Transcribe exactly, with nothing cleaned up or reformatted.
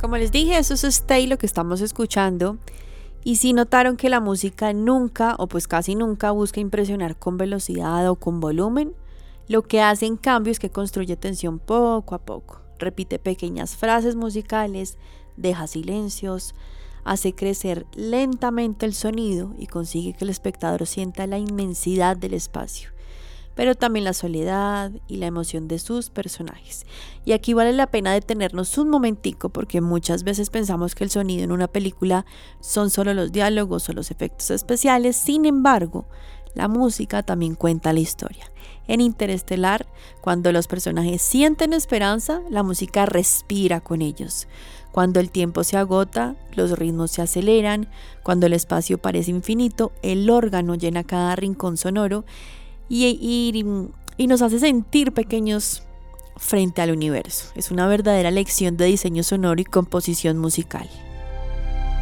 Como les dije, eso es Stay, lo que estamos escuchando. Y si notaron que la música nunca, o pues casi nunca, busca impresionar con velocidad o con volumen, lo que hace en cambio es que construye tensión poco a poco. Repite pequeñas frases musicales, deja silencios, hace crecer lentamente el sonido y consigue que el espectador sienta la inmensidad del espacio, pero también la soledad y la emoción de sus personajes. Y aquí vale la pena detenernos un momentico, porque muchas veces pensamos que el sonido en una película son solo los diálogos o los efectos especiales. Sin embargo, la música también cuenta la historia. En Interestelar, cuando los personajes sienten esperanza, la música respira con ellos. Cuando el tiempo se agota, los ritmos se aceleran. Cuando el espacio parece infinito, el órgano llena cada rincón sonoro y, y, y nos hace sentir pequeños frente al universo. Es una verdadera lección de diseño sonoro y composición musical.